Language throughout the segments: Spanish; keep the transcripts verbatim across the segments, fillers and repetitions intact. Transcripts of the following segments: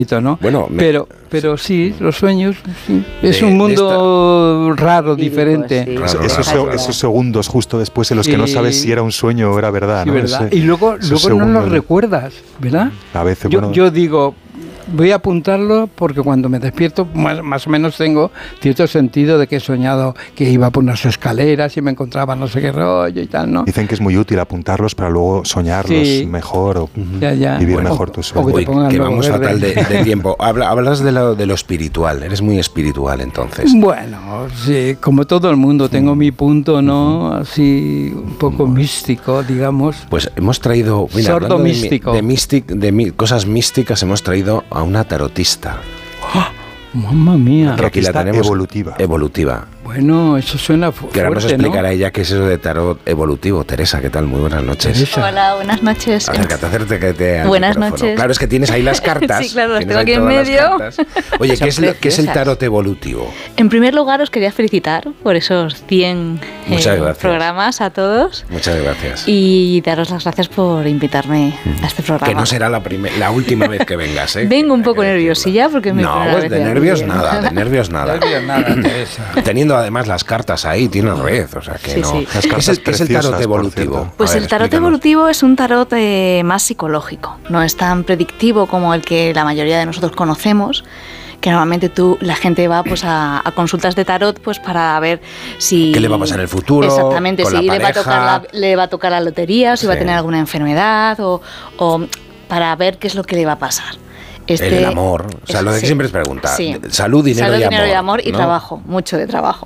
¿no? Bueno, me... pero pero sí, los sueños sí. Es De- un de mundo esta- raro, Lírico, diferente. sí. Raro, Esos, raro. esos segundos justo después en los Sí. que no sabes si era un sueño o era verdad, Sí, ¿no? ¿verdad? Ese- y luego esos luego no segundos lo de- recuerdas, ¿verdad? A veces, Yo, bueno, yo digo, voy a apuntarlo porque cuando me despierto más, más o menos tengo cierto sentido de que he soñado que iba por unas escaleras y me encontraba no sé qué rollo y tal, ¿no? dicen que es muy útil apuntarlos para luego soñarlos Sí. mejor o Ya, ya. vivir Bueno, mejor tus o- o sueños. que Uy, te pongan que luego vamos verde. fatal de, de tiempo. Habla, hablas de lo, de lo espiritual, eres muy espiritual entonces. Bueno, sí, como todo el mundo, tengo mi punto, ¿no? Así, un poco místico, digamos. Pues hemos traído, mira, Sordo hablando de mi- místico. de, místic- de mi- cosas místicas, hemos traído a una tarotista. Mamma mía. Que aquí la Tarotista tenemos evolutiva. Evolutiva. Bueno, eso suena fu- Que ahora vamos a fuerte, explicar ¿no? a ella qué es eso de tarot evolutivo. Teresa, ¿qué tal? Muy buenas noches. Teresa. Hola, buenas noches. Acércate, acércate al Buenas micrófono. noches. Claro, es que tienes ahí las cartas. Sí, claro, las Tienes tengo ahí aquí en todas las medio. cartas. Oye, ¿qué Son es, lo- ¿qué es el preciosas. tarot evolutivo? En primer lugar, os quería felicitar por esos cien eh, Muchas gracias. programas a todos Muchas gracias. y daros las gracias por invitarme a este programa. Que no será la, primer- la última vez que vengas, ¿eh? Vengo un Hay poco que decirlo. nerviosilla porque es mi No, primera pues vez de de nervios aquí. nada, de nervios nada. Nervios nada, Teresa. Teniendo además las cartas ahí, tienes red, o sea que Sí, no. sí. Las ¿Qué cartas es el, qué es el preciosas, tarot por evolutivo? cierto. Pues A ver, el tarot explícanos. evolutivo es un tarot eh, más psicológico, no es tan predictivo como el que la mayoría de nosotros conocemos, que normalmente tú, la gente va pues a, a consultas de tarot pues para ver si... ¿Qué le va a pasar en el futuro? Exactamente, con si la le va, a tocar pareja? la, le va a tocar la lotería, o si va a Sí. tener alguna enfermedad, o, o para ver qué es lo que le va a pasar. Este- El amor, o sea, lo de que sí. siempre es preguntar. Sí. Salud, dinero, Salud, y, dinero amor, y amor y ¿no? trabajo, mucho de trabajo.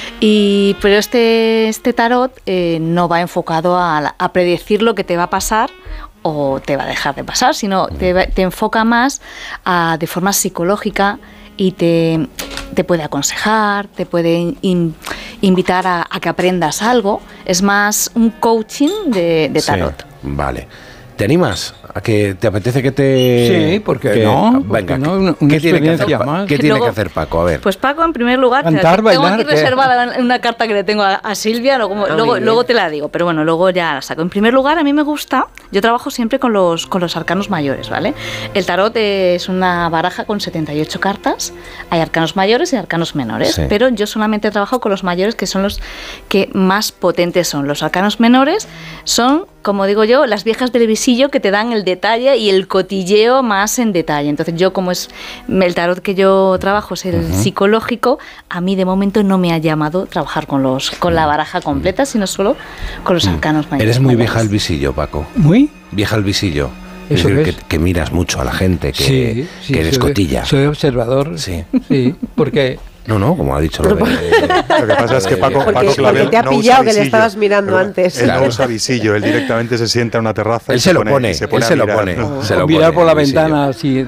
Y, pero este, este tarot eh, no va enfocado a, la- a predecir lo que te va a pasar o te va a dejar de pasar, sino te, va- te enfoca más a, de forma psicológica y te, te puede aconsejar, te puede in- invitar a, a que aprendas algo. Es más un coaching de, de Sí, tarot. vale. ¿Te animas? ¿A que te apetece que te...? Sí, ¿por qué que- no? ¿Por Venga, qué no? ¿qué- Una- ¿qué una tiene que hacer, experiencia Pa- más. ¿Qué tiene Luego- que hacer Paco? A ver. Pues Paco, en primer lugar, Cantar, tengo bailar, aquí ¿qué? reservada una carta que le tengo a, a Silvia, luego, Ah, luego, muy bien. luego te la digo, pero bueno, luego ya la saco. En primer lugar, a mí me gusta, yo trabajo siempre con los, con los arcanos mayores, ¿vale? El tarot es una baraja con setenta y ocho cartas, hay arcanos mayores y arcanos menores, Sí. pero yo solamente trabajo con los mayores, que son los que más potentes son. Los arcanos menores son, como digo yo, las viejas del visillo que te dan el detalle y el cotilleo más en detalle. Entonces yo, como es el tarot que yo trabajo es el psicológico, a mí de momento no me ha llamado trabajar con los con la baraja completa, sino solo con los arcanos mayores. Eres muy mayores. vieja al visillo, Paco. ¿Muy? Vieja al visillo. Es ¿Eso decir, qué que, es? que miras mucho a la gente, que, Sí, sí, que eres soy- cotilla. Soy observador. Sí. Sí, porque... No, no, como ha dicho lo de... Lo que pasa es que Paco, Porque- Paco Porque, Clavel porque te ha no usa pillado que le visillo. estabas mirando Pero antes. Él Claro. no usa visillo, él directamente se sienta en una terraza y Él se lo pone, pone, y se él pone se a lo mirar, pone. ¿no? Se lo o mirar pone, por la el visillo. ventana así...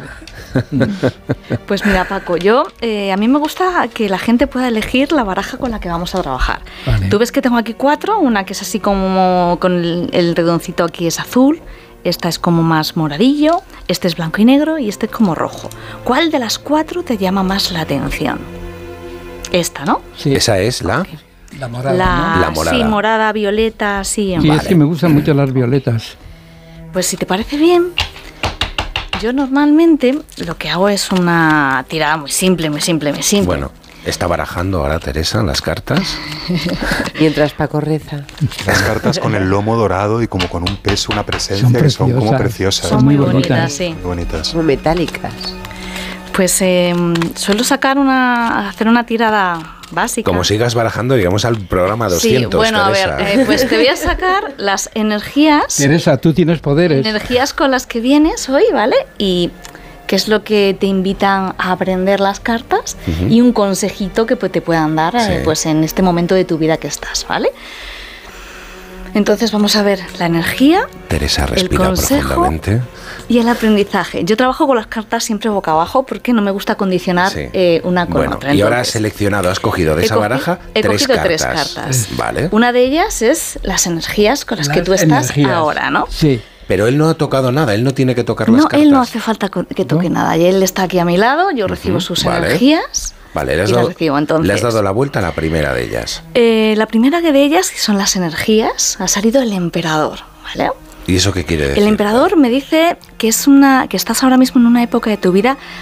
Pues mira, Paco, yo eh, a mí me gusta que la gente pueda elegir la baraja con la que vamos a trabajar. Vale. Tú ves que tengo aquí cuatro, una que es así como con el, el redoncito aquí es azul, esta es como más moradillo, este es blanco y negro y este es como rojo. ¿Cuál de las cuatro te llama más la atención? Esta, ¿no? Sí, Esa es la... la morada, La, ¿no? La morada. Sí, morada, violeta, sí. en Sí, vale. es que me gustan mucho las violetas. Pues si te parece bien, yo normalmente lo que hago es una tirada muy simple, muy simple, muy simple. Bueno, está barajando ahora Teresa las cartas. Mientras Paco reza. Las cartas con el lomo dorado y como con un peso, una presencia Son que son como preciosas. preciosas. son muy muy bonitas, bonitas. sí. Muy bonitas. Como metálicas. Pues eh, suelo sacar una, hacer una tirada básica. Como sigas barajando, digamos al programa doscientos, Sí, bueno, Teresa. a ver, eh, pues te voy a sacar las energías, Teresa, tú tienes poderes. energías con las que vienes hoy, ¿vale? Y qué es lo que te invitan a aprender las cartas Ujú. y un consejito que pues, te puedan dar eh, Sí. pues en este momento de tu vida que estás, ¿vale? Entonces vamos a ver la energía Teresa respira consejo profundamente. y el aprendizaje. Yo trabajo con las cartas siempre boca abajo porque no me gusta condicionar Sí. eh, una con Bueno, otra. y ahora has Entonces, seleccionado, has cogido de he esa cogi- baraja he tres cogido cartas. tres cartas. Vale. Una de ellas es las energías con las, que Las tú estás energías. ahora, ¿no? Sí. Pero él no ha tocado nada, él no tiene que tocar las No, cartas. él no hace falta co- que toque ¿No? nada. Y él está aquí a mi lado, yo recibo sus vale. energías. Vale, le has, y las dado, recibo. Entonces, le has dado la vuelta a la primera de ellas. eh, la primera que de ellas, que son las energías, ha salido el emperador, ¿vale? ¿Y eso qué quiere decir? El emperador me dice que es una que estás ahora mismo en una época de tu vida